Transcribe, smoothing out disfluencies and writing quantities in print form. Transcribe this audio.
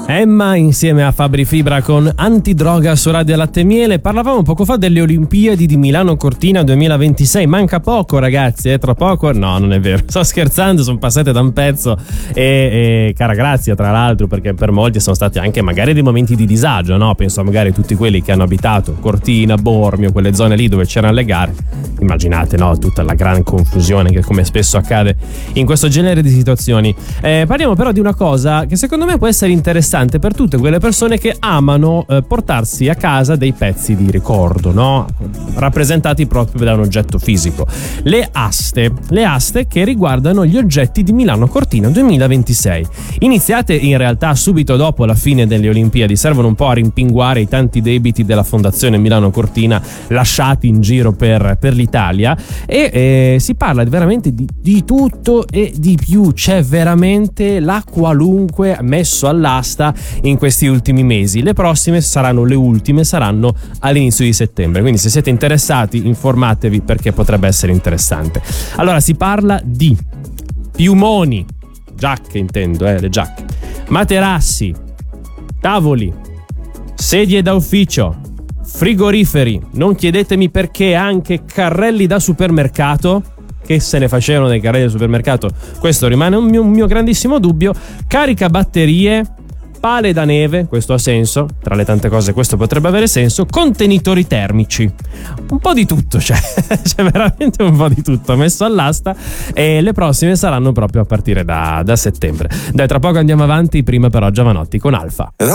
Emma insieme a Fabri Fibra con Antidroga su Radio Latte e Miele. Parlavamo poco fa delle Olimpiadi di Milano Cortina 2026. Manca poco, ragazzi, tra poco. No, non è vero, sto scherzando, sono passate da un pezzo e cara grazia, tra l'altro, perché per molti sono stati anche magari dei momenti di disagio, no? Penso magari a tutti quelli che hanno abitato Cortina, Bormio, quelle zone lì dove c'erano le gare. Immaginate, no? Tutta la gran confusione che come spesso accade in questo genere di situazioni. Parliamo però di una cosa che secondo me può essere interessante per tutte quelle persone che amano portarsi a casa dei pezzi di ricordo, no? Rappresentati proprio da un oggetto fisico. Le aste che riguardano gli oggetti di Milano Cortina 2026. Iniziate in realtà subito dopo la fine delle Olimpiadi, servono un po' a rimpinguare i tanti debiti della Fondazione Milano Cortina lasciati in giro per l'Italia e si parla veramente di tutto e di più. C'è veramente la qualunque messo all'asta in questi ultimi mesi. Le prossime saranno le ultime, saranno all'inizio di settembre, quindi se siete interessati informatevi perché potrebbe essere interessante. Allora si parla di piumoni, giacche intendo, le giacche, materassi, tavoli, sedie da ufficio, frigoriferi, non chiedetemi perché, anche carrelli da supermercato. Che se ne facevano dei carrelli da supermercato? Questo rimane un mio grandissimo dubbio. Caricabatterie, pale da neve, questo ha senso, tra le tante cose questo potrebbe avere senso, contenitori termici, un po' di tutto, c'è veramente un po' di tutto messo all'asta e le prossime saranno proprio a partire da settembre. Dai, tra poco andiamo avanti, prima però Giovanotti con Alfa.